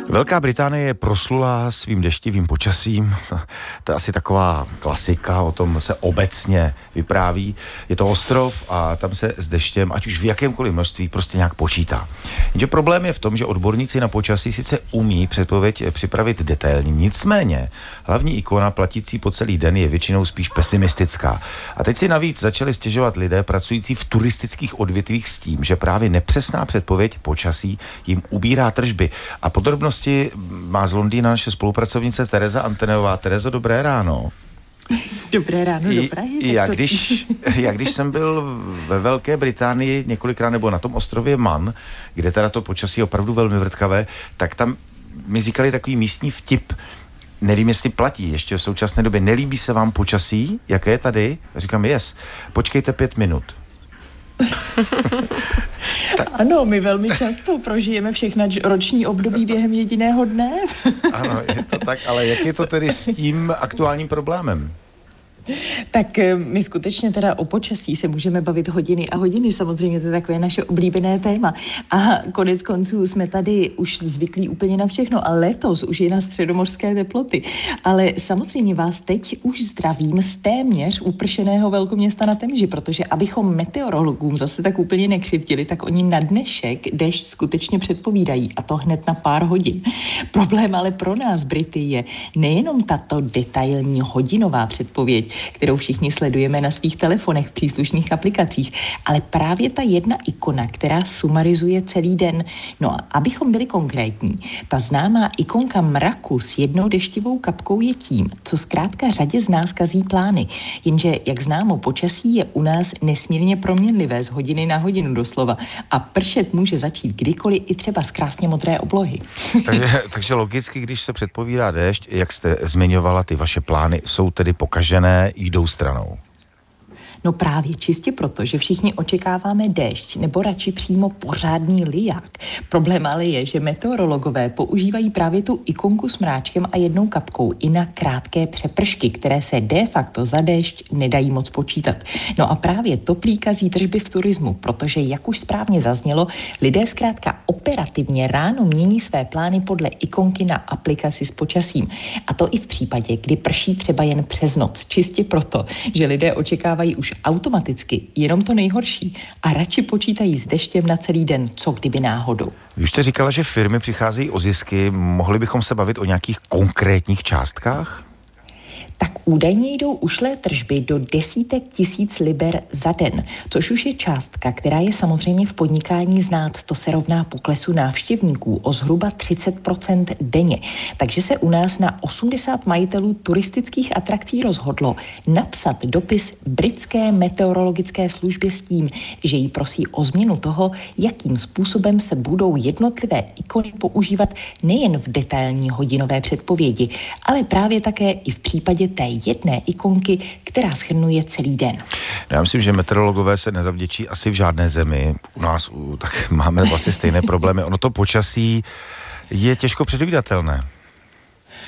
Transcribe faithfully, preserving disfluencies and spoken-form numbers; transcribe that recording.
Velká Británie je proslulá svým deštivým počasím. To je asi taková klasika, o tom se obecně vypráví. Je to ostrov a tam se s deštěm, ať už v jakémkoliv množství, prostě nějak počítá. Jenže problém je v tom, že odborníci na počasí sice umí předpověď připravit detailně, nicméně hlavní ikona platící po celý den je většinou spíš pesimistická. A teď si navíc začali stěžovat lidé pracující v turistických odvětvích s tím, že právě nepřesná předpověď počasí jim ubírá tržby. A podrobnosti má z Londýna naše spolupracovnice Tereza Anteneová. Terezo, dobré ráno. Dobré ráno do Prahy. Já, to... když, já když jsem byl ve Velké Británii několikrát, nebo na tom ostrově Man, kde teda to počasí je opravdu velmi vrtkavé, tak tam mi říkali takový místní vtip. Nevím, jestli platí ještě v současné době. Nelíbí se vám počasí? Jaké je tady? Říkám, yes. Počkejte pět minut. Ano, my velmi často prožijeme všechna roční období během jediného dne. Ano, je to tak, ale jak je to tedy s tím aktuálním problémem? Tak my skutečně teda o počasí se můžeme bavit hodiny a hodiny, samozřejmě to je takové naše oblíbené téma. A konec konců jsme tady už zvyklí úplně na všechno a letos už je na středomořské teploty. Ale samozřejmě vás teď už zdravím z téměř upršeného velkoměsta na Temži, protože abychom meteorologům zase tak úplně nekřivdili, tak oni na dnešek déšť skutečně předpovídají a to hned na pár hodin. Problém ale pro nás Brity je nejenom tato detailní hodinová předpověď, kterou všichni sledujeme na svých telefonech v příslušných aplikacích, ale právě ta jedna ikona, která sumarizuje celý den. No a abychom byli konkrétní, ta známá ikonka mraku s jednou deštivou kapkou je tím, co zkrátka řadě z nás kazí plány. Jenže, jak známo, počasí je u nás nesmírně proměnlivé z hodiny na hodinu doslova a pršet může začít kdykoliv i třeba z krásně modré oblohy. takže, takže logicky, když se předpovídá déšť, jak jste zmiňovala, ty vaše plány jsou tedy pokažené, jdou stranou. No právě čistě proto, že všichni očekáváme déšť nebo radši přímo pořádný liják. Problém ale je, že meteorologové používají právě tu ikonku s mráčkem a jednou kapkou i na krátké přepršky, které se de facto za déšť nedají moc počítat. No a právě to plíkazí tržby v turismu, protože jak už správně zaznělo, lidé zkrátka operativně ráno mění své plány podle ikonky na aplikaci s počasím. A to i v případě, kdy prší třeba jen přes noc. Čistě proto, že lidé očekávají už automaticky jenom to nejhorší a radši počítají s deštěm na celý den, co kdyby náhodou. Vy už jste říkala, že firmy přicházejí o zisky. Mohli bychom se bavit o nějakých konkrétních částkách? Tak údajně jdou ušlé tržby do desítek tisíc liber za den, což už je částka, která je samozřejmě v podnikání znát. To se rovná poklesu návštěvníků o zhruba třicet procent denně. Takže se u nás na osmdesát majitelů turistických atrakcí rozhodlo napsat dopis britské meteorologické službě s tím, že jí prosí o změnu toho, jakým způsobem se budou jednotlivé ikony používat nejen v detailní hodinové předpovědi, ale právě také i v případě té jedné ikonky, která shrnuje celý den. Já myslím, že meteorologové se nezavděčí asi v žádné zemi. U nás u, tak máme vlastně stejné problémy. Ono to počasí je těžko předvídatelné.